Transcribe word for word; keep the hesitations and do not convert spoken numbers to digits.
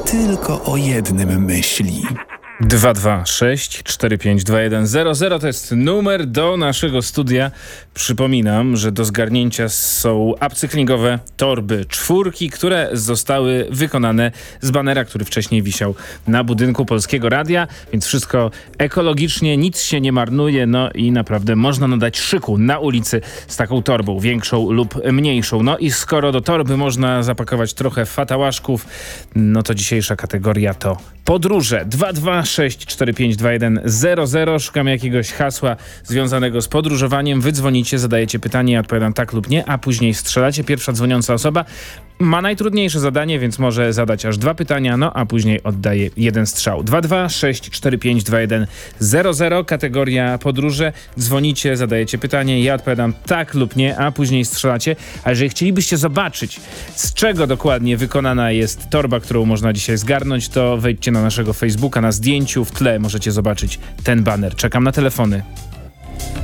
tylko o jednym myśli. dwa dwa sześć cztery pięć dwa jeden zero zero to jest numer do naszego studia. Przypominam, że do zgarnięcia są upcyklingowe torby czwórki, które zostały wykonane z banera, który wcześniej wisiał na budynku Polskiego Radia, więc wszystko ekologicznie, nic się nie marnuje, no i naprawdę można nadać szyku na ulicy z taką torbą, większą lub mniejszą. No i skoro do torby można zapakować trochę fatałaszków, no to dzisiejsza kategoria to podróże. dwa dwa sześć cztery pięć dwa jeden zero zero. Szukamy jakiegoś hasła związanego z podróżowaniem. Wy dzwonicie, zadajecie pytanie, ja odpowiadam tak lub nie, a później strzelacie. Pierwsza dzwoniąca osoba ma najtrudniejsze zadanie, więc może zadać aż dwa pytania, no a później oddaje jeden strzał. dwa dwa sześć cztery pięć dwa jeden zero zero, kategoria podróże. Dzwonicie, zadajecie pytanie, ja odpowiadam tak lub nie, a później strzelacie. A jeżeli chcielibyście zobaczyć, z czego dokładnie wykonana jest torba, którą można dzisiaj zgarnąć, to wejdźcie na naszego Facebooka, na zdjęciu w tle możecie zobaczyć ten baner. Czekam na telefony.